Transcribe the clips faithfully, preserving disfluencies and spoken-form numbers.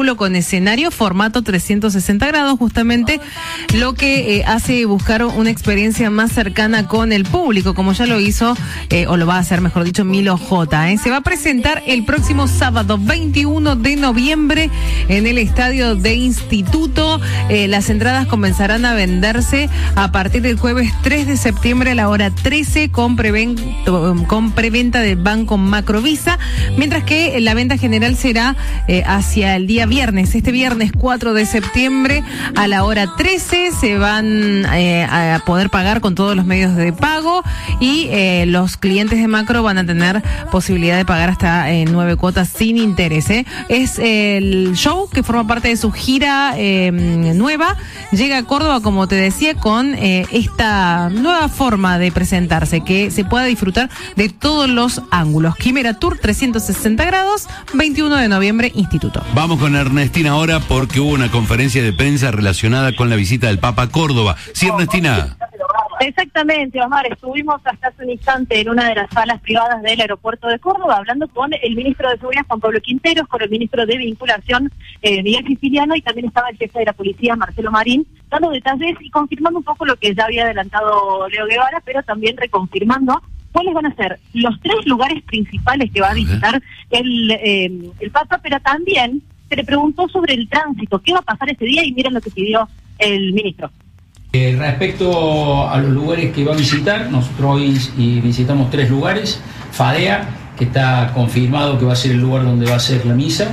espectáculo con escenario formato trescientos sesenta grados, justamente lo que eh, hace buscar una experiencia más cercana con el público, como ya lo hizo, eh, o lo va a hacer, mejor dicho, Milo J. ¿eh? Se va a presentar el próximo sábado veintiuno de noviembre en el estadio de Instituto. Eh, las entradas comenzarán a venderse a partir del jueves tres de septiembre a la hora trece con, preven con preventa de Banco Macrovisa, mientras que la venta general será eh, hacia el día viernes. Este viernes cuatro de septiembre a la hora trece se van eh, a poder pagar con todos los medios de pago y eh, los clientes de Macro van a tener posibilidad de pagar hasta eh, nueve cuotas sin interés. ¿eh? Es el show que forma parte de su gira eh, nueva. Llega a Córdoba, como te decía, con eh, esta nueva forma de presentarse, que se pueda disfrutar de todos los ángulos. Quimera Tour trescientos sesenta grados, veintiuno de noviembre, Instituto. Vamos con Ernestina ahora porque hubo una conferencia de prensa relacionada con la visita del Papa a Córdoba. Sí, Ernestina. Exactamente, Omar, estuvimos hasta hace un instante en una de las salas privadas del aeropuerto de Córdoba hablando con el ministro de Seguridad, Juan Pablo Quinteros, con el ministro de Vinculación, eh, Miguel Siciliano, y también estaba el jefe de la policía, Marcelo Marín, dando detalles y confirmando un poco lo que ya había adelantado Leo Guevara, pero también reconfirmando cuáles van a ser los tres lugares principales que va a visitar el, eh, el Papa, pero también se le preguntó sobre el tránsito, qué va a pasar ese día, y miren lo que pidió el ministro. Eh, respecto a los lugares que va a visitar, nosotros hoy y visitamos tres lugares. Fadea, que está confirmado que va a ser el lugar donde va a ser la misa.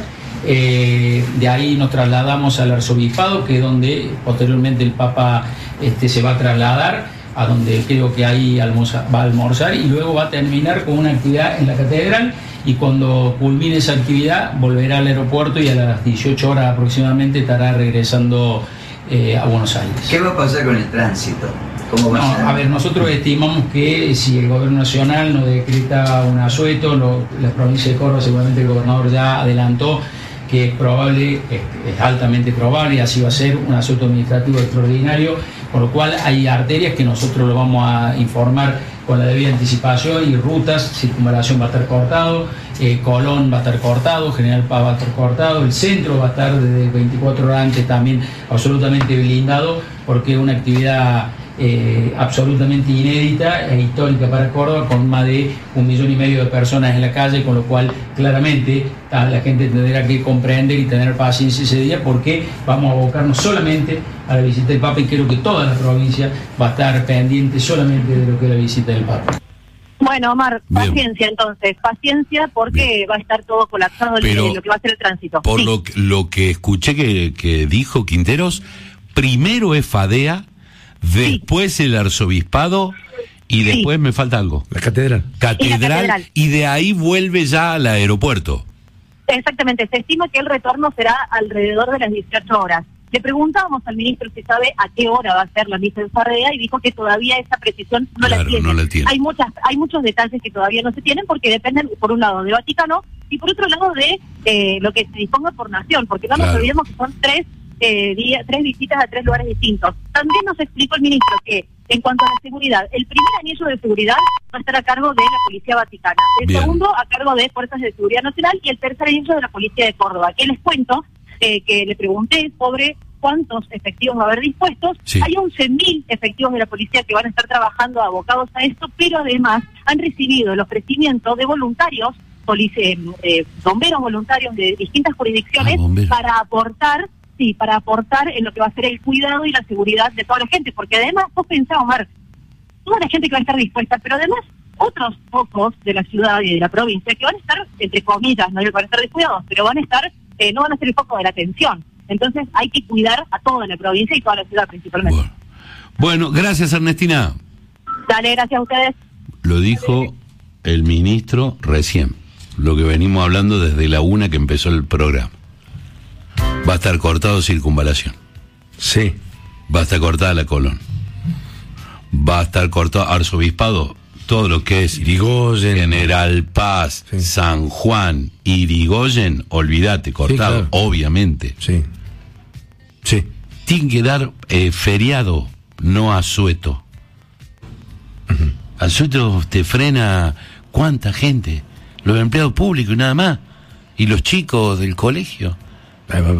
Eh, de ahí nos trasladamos al arzobispado, que es donde posteriormente el Papa este, se va a trasladar, a donde creo que ahí almoza, va a almorzar, y luego va a terminar con una actividad en la catedral, y cuando culmine esa actividad volverá al aeropuerto y a las dieciocho horas aproximadamente estará regresando Eh, a Buenos Aires. ¿Qué va a pasar con el tránsito? ¿Cómo va no, a ser? A ver, nosotros estimamos que si el gobierno nacional no decreta un asueto, lo, la provincia de Córdoba, seguramente el gobernador ya adelantó que es probable, es, es altamente probable, y así va a ser, un asueto administrativo extraordinario, por lo cual hay arterias que nosotros lo vamos a informar con la debida anticipación, y rutas. Circunvalación va a estar cortado, eh, Colón va a estar cortado, General Paz va a estar cortado, el centro va a estar desde veinticuatro horas antes también absolutamente blindado, porque es una actividad eh, absolutamente inédita e histórica para Córdoba, con más de un millón y medio de personas en la calle, con lo cual claramente la gente tendrá que comprender y tener paciencia ese día, porque vamos a abocarnos solamente a la visita del Papa, y creo que toda la provincia va a estar pendiente solamente de lo que es la visita del Papa. Bueno, Omar, Bien. paciencia entonces, paciencia, porque Bien. va a estar todo colapsado Pero, en lo que va a ser el tránsito. Por sí. lo, lo que escuché que, que dijo Quinteros, primero es Fadea, después sí. el arzobispado, y después sí. me falta algo. La catedral. Catedral, y, la catedral. Y de ahí vuelve ya al aeropuerto. Exactamente, se estima que el retorno será alrededor de las dieciocho horas. Le preguntábamos al ministro si sabe a qué hora va a ser la misa en Fadea, y dijo que todavía esa precisión no, claro, la, tiene. no la tiene. Hay muchas, hay muchos detalles que todavía no se tienen, porque dependen, por un lado, de Vaticano, y por otro lado de eh, lo que se disponga por nación, porque no claro. nos olvidemos que son tres, eh, día, tres visitas a tres lugares distintos. También nos explicó el ministro que, en cuanto a la seguridad, el primer anillo de seguridad va a estar a cargo de la Policía Vaticana, el Bien. segundo a cargo de Fuerzas de Seguridad Nacional, y el tercer anillo de la Policía de Córdoba. Que les cuento eh, que le pregunté sobre cuántos efectivos va a haber dispuestos. Sí. Hay once mil efectivos de la policía que van a estar trabajando abocados a esto, pero además han recibido el ofrecimiento de voluntarios, police, eh, bomberos voluntarios de distintas jurisdicciones ah, para aportar, sí, para aportar en lo que va a ser el cuidado y la seguridad de toda la gente, porque además, vos pensás, Omar, toda la gente que va a estar dispuesta, pero además otros pocos de la ciudad y de la provincia que van a estar, entre comillas, no van a estar descuidados, pero van a estar, eh, no van a ser el foco de la atención. Entonces hay que cuidar a toda la provincia y toda la ciudad principalmente. Bueno, bueno gracias Ernestina. Dale, gracias a ustedes. Lo dijo el ministro recién, lo que venimos hablando desde la una que empezó el programa. Va a estar cortado Circunvalación. Sí. Va a estar cortada la Colón. Va a estar cortado Arzobispado, todo lo que es Irigoyen, General Paz, sí. San Juan, Irigoyen, olvídate, cortado, sí, claro. obviamente. Sí. Sí. Tiene que dar eh, feriado, no asueto. Uh-huh. Asueto te frena cuánta gente, los empleados públicos y nada más, y los chicos del colegio.